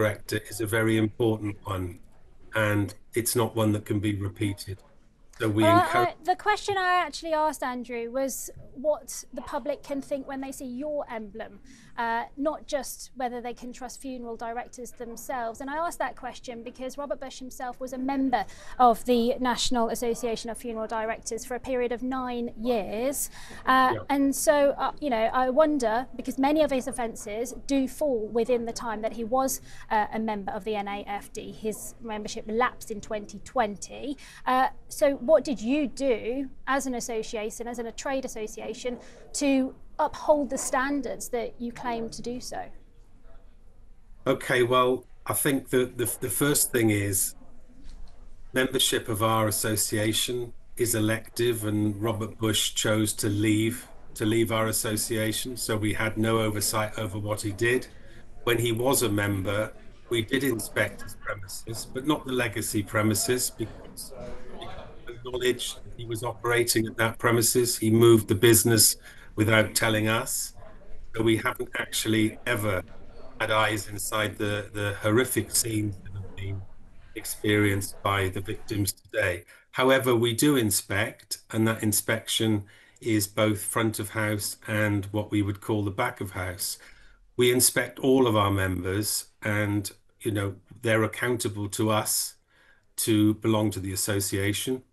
director is a very important one, and it's not one that can be repeated. So we Well, encourage. the question I actually asked Andrew was what the public can think when they see your emblem, not just whether they can trust funeral directors themselves. And I asked that question because Robert Bush himself was a member of the National Association of Funeral Directors for a period of 9 years. Yeah. And so, I wonder, because many of his offences do fall within the time that he was a member of the NAFD. His membership lapsed in 2020. So what did you do as an association, as a trade association, to uphold the standards that you claim to do so? Okay, well, I think the first thing is membership of our association is elective, and Robert Bush chose to leave our association, so we had no oversight over what he did. When he was a member, we did inspect his premises, but not the legacy premises, because we acknowledged that he was operating at that premises. He moved the business without telling us. So we haven't actually ever had eyes inside the horrific scenes that have been experienced by the victims today. However, we do inspect, and that inspection is both front of house and what we would call the back of house. We inspect all of our members, and they're accountable to us to belong to the association.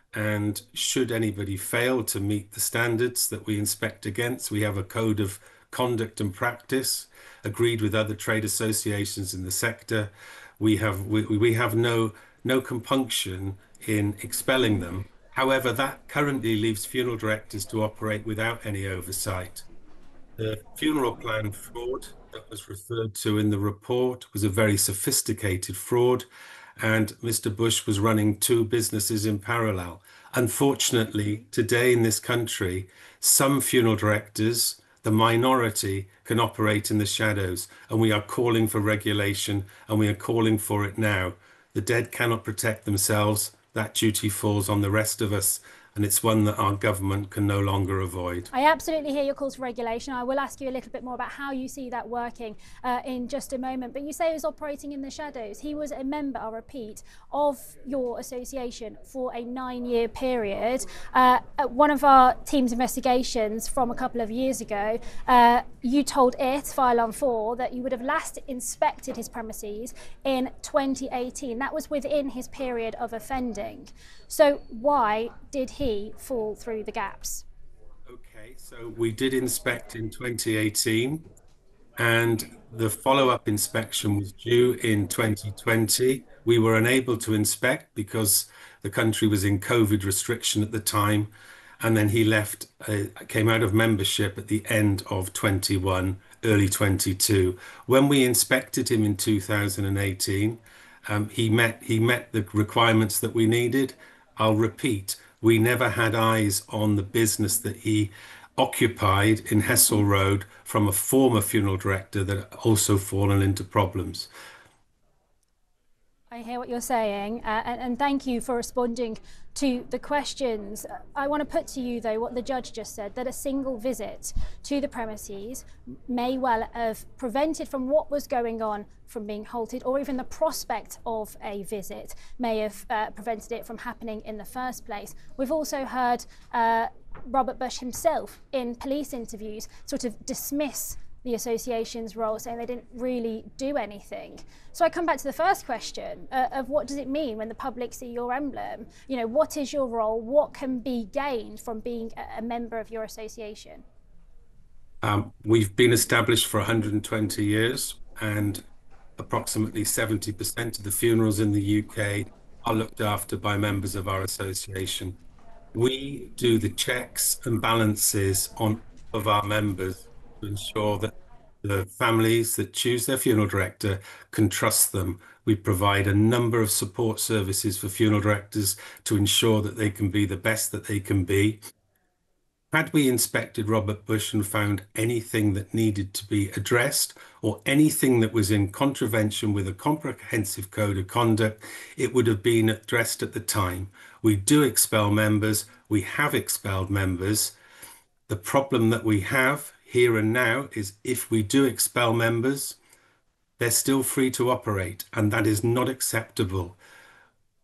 And should anybody fail to meet the standards that we inspect against, we have a code of conduct and practice agreed with other trade associations in the sector. We have no compunction in expelling them. However, that currently leaves funeral directors to operate without any oversight. The funeral plan fraud that was referred to in the report was a very sophisticated fraud, and Mr. Bush was running two businesses in parallel. Unfortunately, today in this country, some funeral directors, the minority, can operate in the shadows, and we are calling for regulation, and we are calling for it now. The dead cannot protect themselves. That duty falls on the rest of us, and it's one that our government can no longer avoid. I absolutely hear your calls for regulation. I will ask you a little bit more about how you see that working in just a moment. But you say he was operating in the shadows. He was a member, I'll repeat, of your association for a 9-year period. One of our team's investigations from a couple of years ago, you told it, File on 4, that you would have last inspected his premises in 2018. That was within his period of offending. So why did he fall through the gaps? Okay, so we did inspect in 2018, and the follow-up inspection was due in 2020. We were unable to inspect because the country was in COVID restriction at the time, and then he left, came out of membership at the end of 21, early 22. When we inspected him in 2018, he met the requirements that we needed. I'll repeat, we never had eyes on the business that he occupied in Hessel Road from a former funeral director that had also fallen into problems. I hear what you're saying, and thank you for responding to the questions. I want to put to you, though, what the judge just said, that a single visit to the premises may well have prevented from what was going on from being halted, or even the prospect of a visit may have prevented it from happening in the first place. We've also heard Robert Bush himself in police interviews sort of dismiss the association's role, saying they didn't really do anything. So I come back to the first question of what does it mean when the public see your emblem? What is your role? What can be gained from being a member of your association? We've been established for 120 years, and approximately 70% of the funerals in the UK are looked after by members of our association. We do the checks and balances on of our members to ensure that the families that choose their funeral director can trust them. We provide a number of support services for funeral directors to ensure that they can be the best that they can be. Had we inspected Robert Bush and found anything that needed to be addressed, or anything that was in contravention with a comprehensive code of conduct, it would have been addressed at the time. We do expel members. We have expelled members. The problem that we have here and now is, if we do expel members, they're still free to operate, and that is not acceptable.